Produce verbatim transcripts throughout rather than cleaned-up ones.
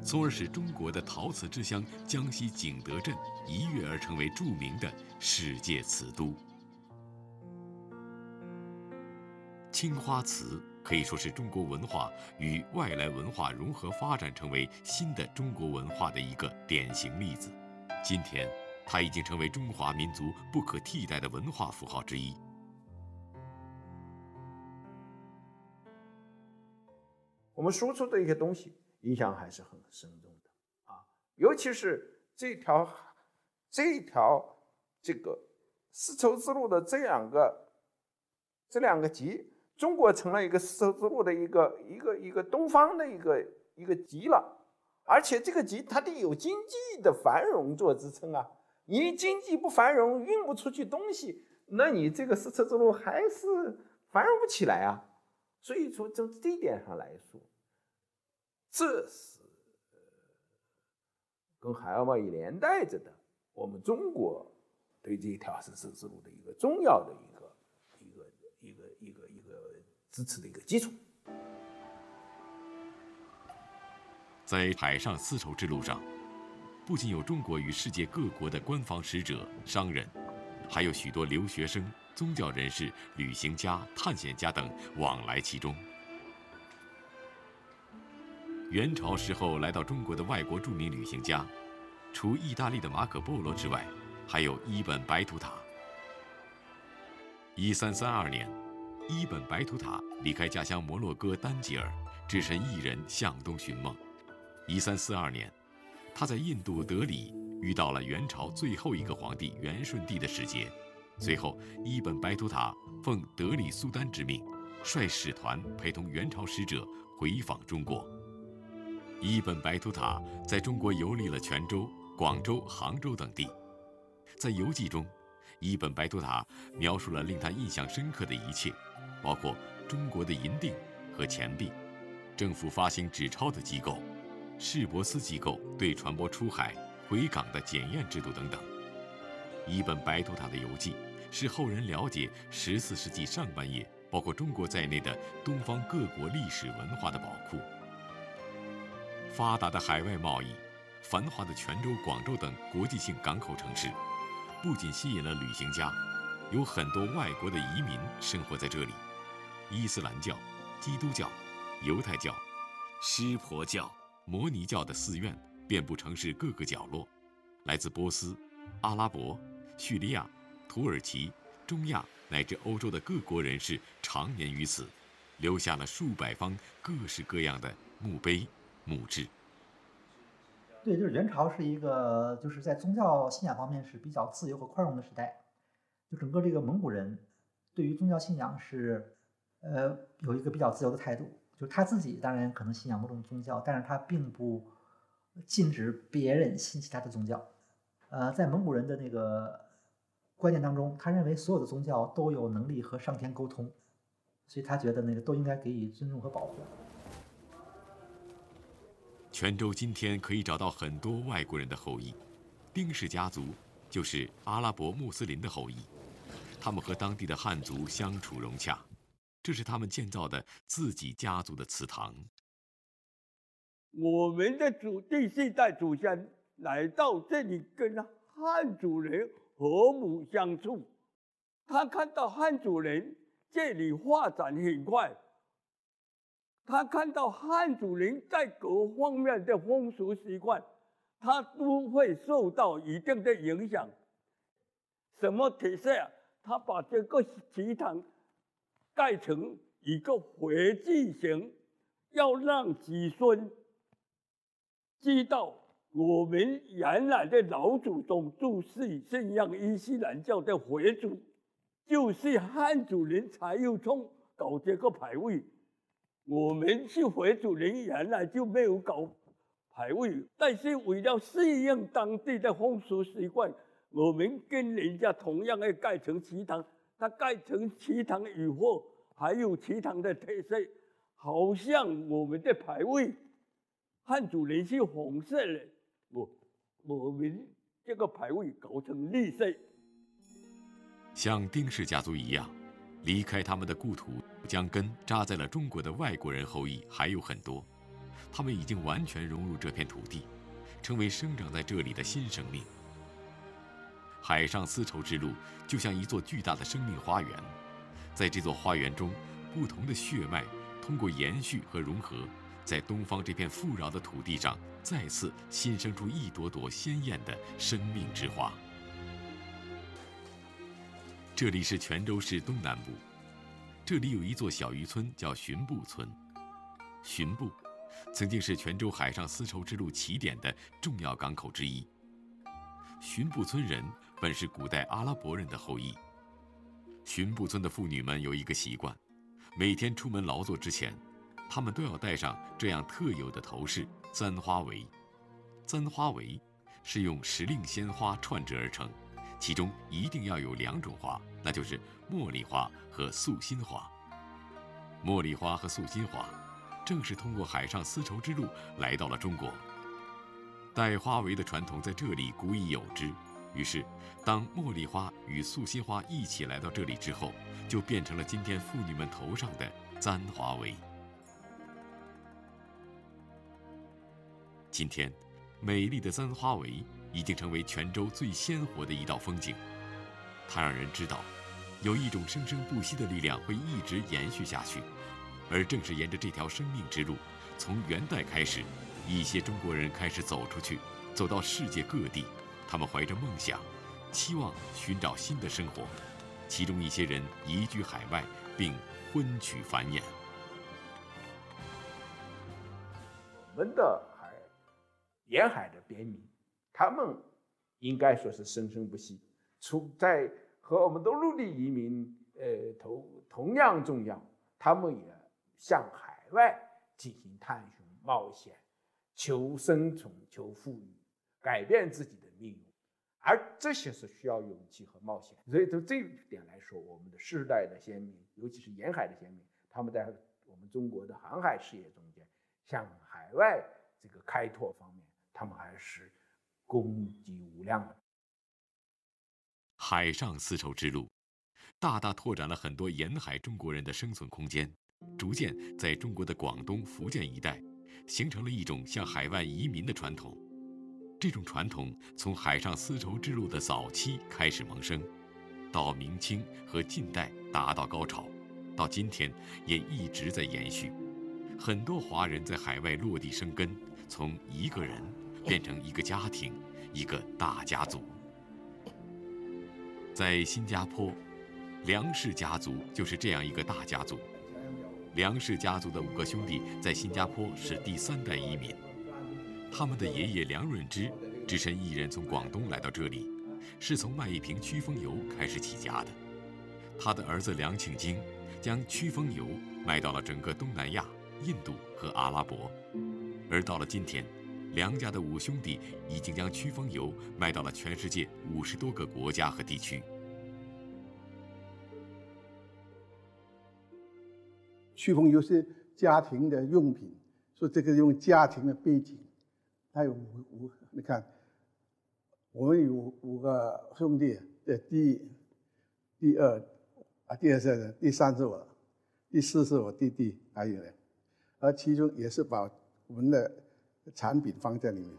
从而使中国的陶瓷之乡江西景德镇一跃而成为著名的世界瓷都。青花瓷可以说是中国文化与外来文化融合发展成为新的中国文化的一个典型例子。今天，它已经成为中华民族不可替代的文化符号之一。 我们输出的一些东西影响还是很深重的啊，尤其是这条这条这个丝绸之路的这两个这两个极。中国成了一个丝绸之路的一个一个一个东方的一个一个极了，而且这个极它得有经济的繁荣做支撑啊！你经济不繁荣，运不出去东西，那你这个丝绸之路还是繁荣不起来啊！所以说从这一点上来说，这是跟海外贸易连带着的，我们中国对这条丝绸之路的一个重要的一个一个一个一个一个支持的一个基础。 在海上丝绸之路上，不仅有中国与世界各国的官方使者、商人，还有许多留学生、宗教人士、旅行家、探险家等往来其中。元朝时候来到中国的外国著名旅行家，除意大利的马可·波罗之外，还有伊本·白图塔。一三三二年，伊本·白图塔离开家乡摩洛哥丹吉尔，只身一人向东寻梦。一三四二年，他在印度德里遇到了元朝最后一个皇帝元顺帝的使节。随后，伊本·白图塔奉德里苏丹之命，率使团陪同元朝使者回访中国。伊本·白图塔在中国游历了泉州、广州、杭州等地。在游记中，伊本·白图塔描述了令他印象深刻的一切，包括中国的银锭和钱币，政府发行纸钞的机构，市舶司机构对船舶出海、回港的检验制度等等。伊本·白图塔的游记是后人了解十四世纪上半叶包括中国在内的东方各国历史文化的宝库。发达的海外贸易，繁华的泉州、广州等国际性港口城市，不仅吸引了旅行家，有很多外国的移民生活在这里。伊斯兰教、基督教、犹太教、湿婆教、摩尼教的寺院遍布城市各个角落。来自波斯、阿拉伯、叙利亚、土耳其、中亚乃至欧洲的各国人士常年于此，留下了数百方各式各样的墓碑、墓志。 对，就是元朝是一个就是在宗教信仰方面是比较自由和宽容的时代。就整个这个蒙古人对于宗教信仰是呃有一个比较自由的态度，就是他自己当然可能信仰某种宗教，但是他并不禁止别人信其他的宗教。呃，在蒙古人的那个观念当中，他认为所有的宗教都有能力和上天沟通，所以他觉得那个都应该给予尊重和保护。 泉州今天可以找到很多外国人的后裔，丁氏家族就是阿拉伯穆斯林的后裔，他们和当地的汉族相处融洽，这是他们建造的自己家族的祠堂。 我们的祖第四代祖先来到这里，跟汉族人和睦相处。他看到汉族人这里发展很快，他看到汉族人在各方面的风俗习惯，他都会受到一定的影响。什么特色啊？他把这个祠堂盖成一个回字形，要让子孙知道我们原来的老祖宗就是信仰伊斯兰教的回族，就是汉族人才有从搞这个牌位。我们是回族人，原来就没有搞牌位，但是为了适应当地的风俗习惯，我们跟人家同样的盖成祠堂。它盖成祠堂以后，还有祠堂的特色，好像我们的牌位，汉族人是红色的，我我们这个牌位搞成绿色。 像丁氏家族一样，离开他们的故土，将根扎在了中国的外国人后裔还有很多。 他们已经完全融入这片土地，成为生长在这里的新生命。海上丝绸之路就像一座巨大的生命花园，在这座花园中，不同的血脉通过延续和融合，在东方这片富饶的土地上，再次新生出一朵朵鲜艳的生命之花。这里是泉州市东南部，这里有一座小渔村叫巡步村。巡步曾经是泉州海上丝绸之路起点的重要港口之一。巡步村人本是古代阿拉伯人的后裔。巡步村的妇女们有一个习惯，每天出门劳作之前，她们都要戴上这样特有的头饰——簪花围。簪花围是用时令鲜花串制而成，其中一定要有两种花，那就是茉莉花和素心花。茉莉花和素心花正是通过海上丝绸之路来到了中国。戴花围的传统在这里古已有之，于是当茉莉花与素心花一起来到这里之后，就变成了今天妇女们头上的簪花围。今天，美丽的簪花围已经成为泉州最鲜活的一道风景。它让人知道，有一种生生不息的力量会一直延续下去。而正是沿着这条生命之路，从元代开始，一些中国人开始走出去，走到世界各地。他们怀着梦想，期望寻找新的生活，其中一些人移居海外，并婚娶繁衍。 我们的海沿海的边民，他们应该说是生生不息，处在和我们的陆地移民呃同同样重要。他们也向海外进行探寻、冒险、求生存、求富裕，改变自己的命运，而这些是需要勇气和冒险。所以从这一点来说，我们的世代的先民，尤其是沿海的先民，他们在我们中国的航海事业中间，向海外这个开拓方面，他们还是功绩无量的。 海上丝绸之路大大拓展了很多沿海中国人的生存空间，逐渐在中国的广东、福建一带形成了一种向海外移民的传统。这种传统从海上丝绸之路的早期开始萌生，到明清和近代达到高潮，到今天也一直在延续。很多华人在海外落地生根，从一个人变成一个家庭，一个大家族。在新加坡，梁氏家族就是这样一个大家族。梁氏家族的五个兄弟在新加坡是第三代移民，他们的爷爷梁润之只身一人从广东来到这里，是从卖一瓶驱风油开始起家的。他的儿子梁庆京将驱风油卖到了整个东南亚、印度和阿拉伯，而到了今天，梁家的五兄弟已经将驱风油卖到了全世界五十多个国家和地区。 驱风油是家庭的用品，所以这个用家庭的背景，它有五五，你看，我们有五个兄弟，这第第二啊，第二是第三是我，第四是我弟弟，还有人，而其中也是把我们的产品放在里面。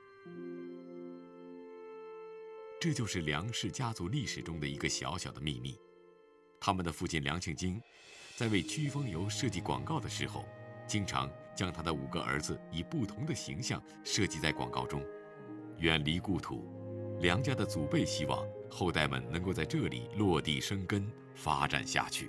这就是梁氏家族历史中的一个小小的秘密。他们的父亲梁庆京在为驱风油设计广告的时候，经常将他的五个儿子以不同的形象设计在广告中。远离故土，梁家的祖辈希望后代们能够在这里落地生根，发展下去。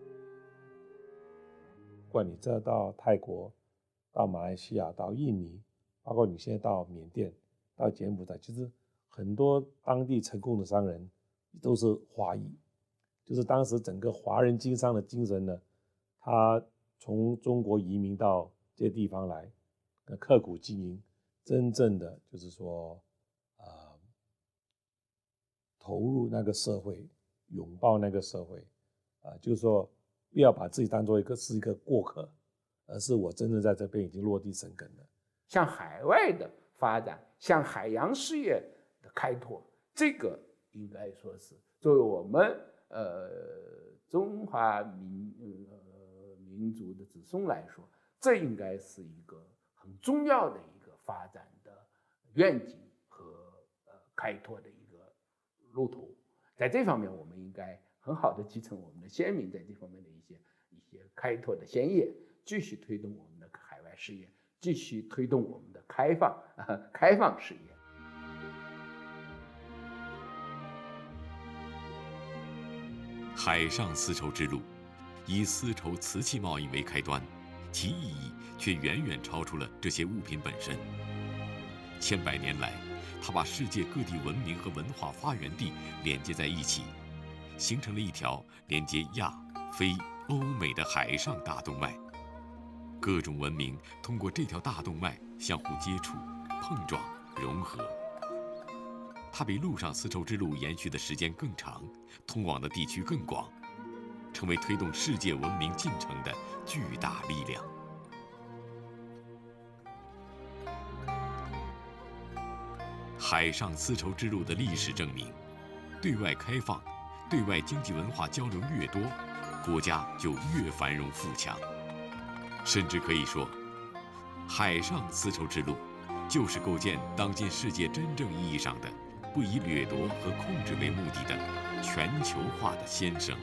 不管你这到泰国、到马来西亚、到印尼，包括你现在到缅甸、到柬埔寨，其实很多当地成功的商人都是华裔。就是当时整个华人经商的精神呢，他从中国移民到这些地方来，刻苦经营，真正的就是说，呃，投入那个社会，拥抱那个社会，啊、呃，就是说，不要把自己当做一个是一个过客，而是我真正在这边已经落地生根了。 向海外的发展，向海洋事业的开拓，这个应该说是作为我们。呃，中华民呃民族的子孙来说，这应该是一个很重要的一个发展的愿景和呃开拓的一个路途。在这方面，我们应该很好的继承我们的先民在这方面的一些一些开拓的先业，继续推动我们的海外事业，继续推动我们的开放呃开放事业。 海上丝绸之路以丝绸瓷器贸易为开端，其意义却远远超出了这些物品本身。千百年来，它把世界各地文明和文化发源地连接在一起，形成了一条连接亚、非、欧美的海上大动脉。各种文明通过这条大动脉相互接触、碰撞、融合。它比陆上丝绸之路延续的时间更长，通往的地区更广，成为推动世界文明进程的巨大力量。海上丝绸之路的历史证明，对外开放、对外经济文化交流越多，国家就越繁荣富强。甚至可以说，海上丝绸之路就是构建当今世界真正意义上的不以掠夺和控制为目的的全球化的先声。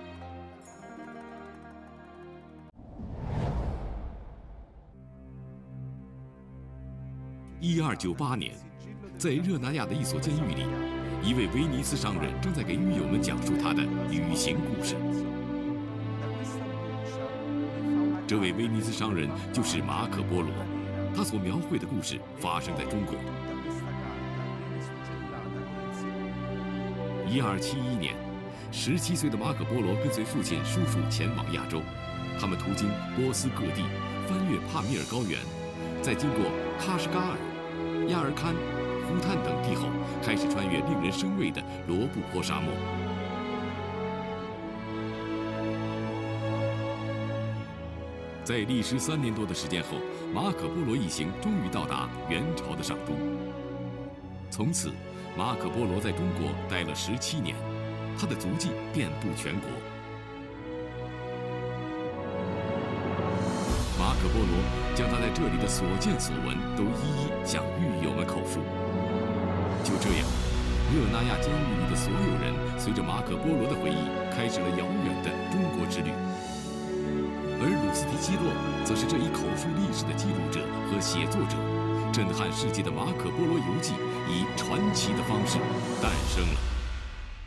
一二九八年，在热那亚的一所监狱里，一位威尼斯商人正在给狱友们讲述他的旅行故事。这位威尼斯商人就是马可·波罗，他所描绘的故事发生在中国。一二七一年，十七岁的马可·波罗跟随父亲、叔叔前往亚洲，他们途经波斯各地，翻越帕米尔高原，在经过喀什噶尔、亚尔堪、呼坦等地后，开始穿越令人生畏的罗布泊沙漠。在历时三年多的时间后，马可·波罗一行终于到达元朝的上都。从此，马可·波罗在中国待了十七年，他的足迹遍布全国。马可·波罗将他在这里的所见所闻都一一向狱友们口述。就这样，热那亚监狱里的所有人随着马可·波罗的回忆，开始了遥远的中国之旅。而鲁斯迪基洛则是这一口述历史的记录者和写作者，震撼世界的马可·波罗游记以传奇的方式诞生了。